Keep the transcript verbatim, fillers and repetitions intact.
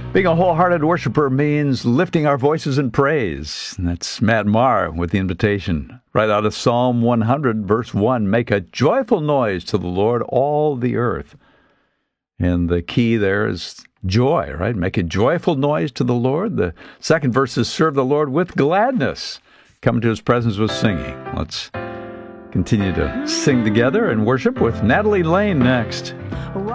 Being a wholehearted worshiper means lifting our voices in praise. That's Matt Maher with the invitation. Right out of Psalm one hundred, verse one, make a joyful noise to the Lord, all the earth. And the key there is joy, right? Make a joyful noise to the Lord. The second verse is serve the Lord with gladness. Come to his presence with singing. Let's continue to sing together and worship with Natalie Lane next.